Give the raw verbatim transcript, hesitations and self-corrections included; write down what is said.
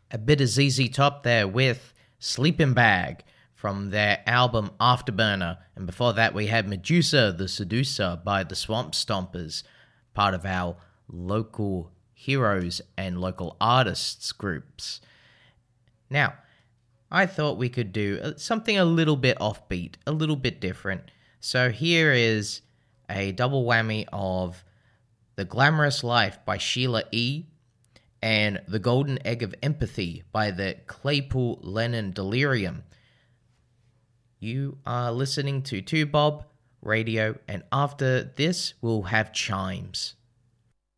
A bit of Z Z Top there with Sleeping Bag from their album Afterburner. And before that, we had Medusa the Seducer by the Swamp Stompers, part of our local heroes and local artists groups. Now, I thought we could do something a little bit offbeat, a little bit different. So here is a double whammy of The Glamorous Life by Sheila E. and The Golden Egg of Empathy by the Claypool Lennon Delirium. You are listening to two Bob Radio, and after this, we'll have Chimes.